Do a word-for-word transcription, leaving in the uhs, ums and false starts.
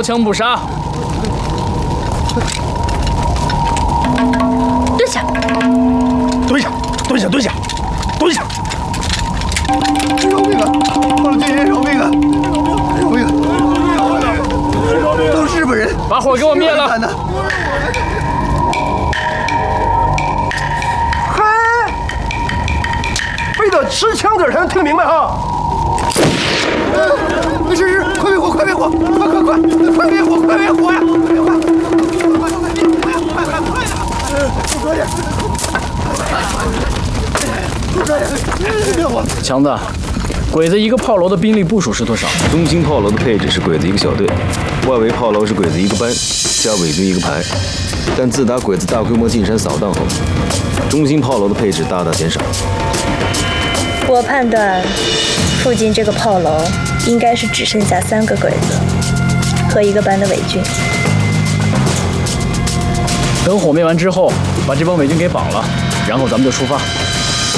枪不杀。 蹲下， 蹲下，蹲下，蹲下，蹲下！饶命啊！我的军人饶命啊！饶命！饶命！都是日本人， 把火给我灭了！ 嗨，非得持枪的人才能听明白哈！是是，快灭火，快灭火，快快快，快灭火，快灭火呀！快快快快快点！快点！快点！灭火！ 强子，鬼子一个炮楼的兵力部署是多少？ 中心炮楼的配置是鬼子一个小队，外围炮楼是鬼子一个班加伪军一个排。但自打鬼子大规模进山扫荡后，中心炮楼的配置大大减少。 我判断，附近这个炮楼应该是只剩下三个鬼子和一个班的伪军。 等火灭完之后，把这帮伪军给绑了，然后咱们就出发。